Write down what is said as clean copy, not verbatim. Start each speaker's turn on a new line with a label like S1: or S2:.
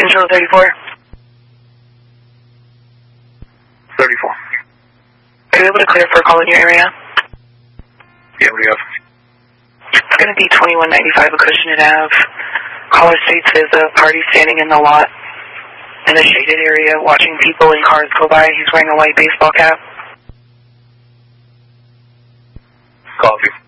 S1: Control 34.
S2: 34.
S1: Are you able to clear for a call in your area?
S2: Yeah, what do you have?
S1: It's going to be 2195 Acushnet Ave. Caller states there's a party standing in the lot in the shaded area watching people and cars go by. He's wearing a white baseball cap.
S2: Copy.